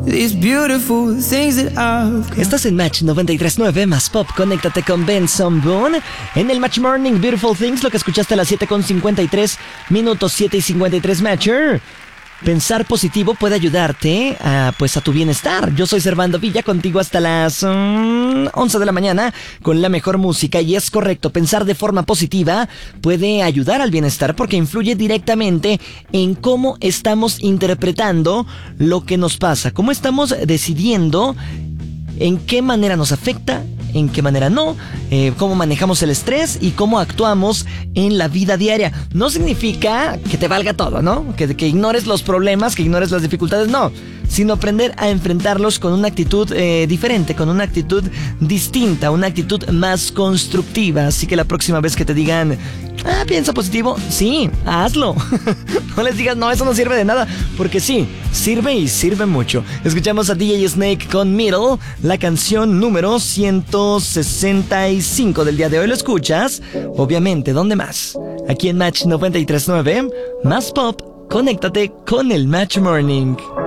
these beautiful things that I've got. Estás en Match 93.9 más Pop. Conéctate con Benson Boone. En el Match Morning, Beautiful Things, lo que escuchaste a las 7:53 minutos, 7:53 Matcher. Pensar positivo puede ayudarte a tu bienestar. Yo soy Servando Villa, contigo hasta las 11 de la mañana con la mejor música. Y es correcto, pensar de forma positiva puede ayudar al bienestar porque influye directamente en cómo estamos interpretando lo que nos pasa, cómo estamos decidiendo en qué manera nos afecta, en qué manera no, cómo manejamos el estrés y cómo actuamos en la vida diaria. No significa que te valga todo, ¿no? Que ignores los problemas, que ignores las dificultades, no. Sino aprender a enfrentarlos con una actitud diferente, con una actitud distinta, una actitud más constructiva. Así que la próxima vez que te digan, piensa positivo, sí, hazlo. No les digas, no, eso no sirve de nada, porque sí, sirve y sirve mucho. Escuchamos a DJ Snake con Middle, la canción número 165 del día de hoy. Lo escuchas, obviamente, ¿dónde más? Aquí en Match 93.9, más Pop, conéctate con el Match Morning.